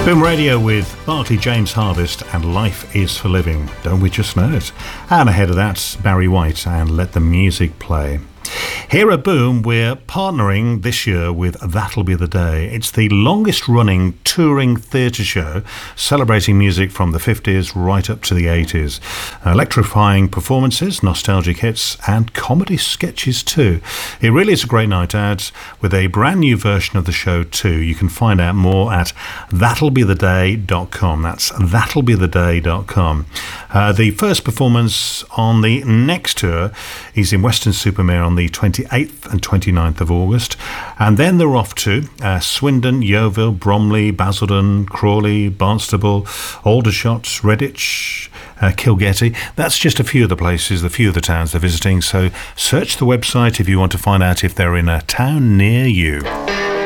Boom Radio with Barclay James Harvest and Life is for Living. Don't we just know it? And ahead of that, Barry White and Let the Music Play. Here at Boom, we're partnering this year with That'll Be the Day. It's the longest running touring theatre show celebrating music from the 50s right up to the 80s. Electrifying performances, nostalgic hits and comedy sketches too. It really is a great night out with a brand new version of the show too. You can find out more at that'llbetheday.com. That's that'llbetheday.com. The first performance on the next tour is in Weston-super-Mare on the 28th and 29th of August, and then they're off to Swindon, Yeovil, Bromley, Basildon, Crawley, Barnstaple, Aldershot, Redditch, Kilgetty. That's just a few of the places, a few of the towns they're visiting, so search the website if you want to find out if they're in a town near you.